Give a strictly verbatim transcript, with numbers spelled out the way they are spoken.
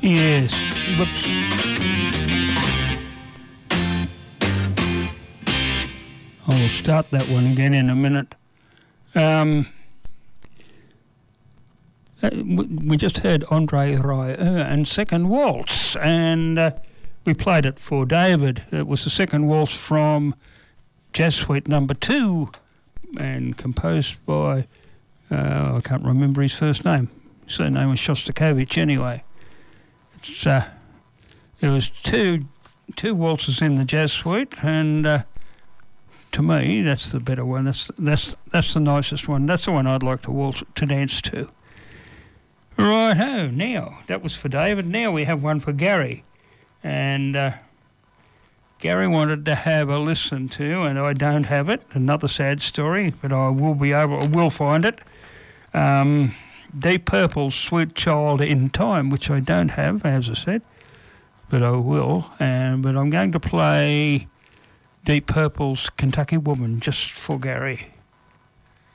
Yes. Whoops. I'll start that one again in a minute. Um, we just heard Andre Rieu and Second Waltz, and uh, we played it for David. It was the second waltz from Jazz Suite Number Two, and composed by uh, I can't remember his first name. His surname was Shostakovich. Anyway, it's uh, there was two two waltzes in the Jazz Suite, and uh, to me, that's the better one. That's that's that's the nicest one. That's the one I'd like to waltz to dance to. Righto, now that was for David. Now we have one for Gary, and uh, Gary wanted to have a listen to, and I don't have it. Another sad story, but I will be able, I will find it. Um, Deep Purple's "Sweet Child in Time," which I don't have, as I said, but I will. And but I'm going to play Deep Purple's "Kentucky Woman" just for Gary.